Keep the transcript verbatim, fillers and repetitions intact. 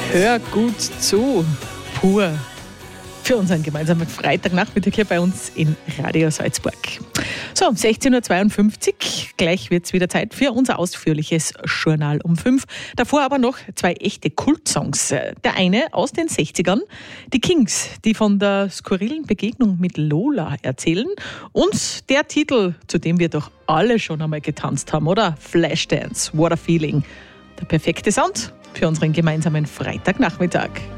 Hör gut zu, pur. Für unseren gemeinsamen Freitagnachmittag hier bei uns in Radio Salzburg. So, um sechzehn Uhr zweiundfünfzig, gleich wird es wieder Zeit für unser ausführliches Journal um fünf. Davor aber noch zwei echte Kultsongs. Der eine aus den sechzigern, die Kings, die von der skurrilen Begegnung mit Lola erzählen. Und der Titel, zu dem wir doch alle schon einmal getanzt haben, oder? Flashdance, What a Feeling. Der perfekte Sound für unseren gemeinsamen Freitagnachmittag.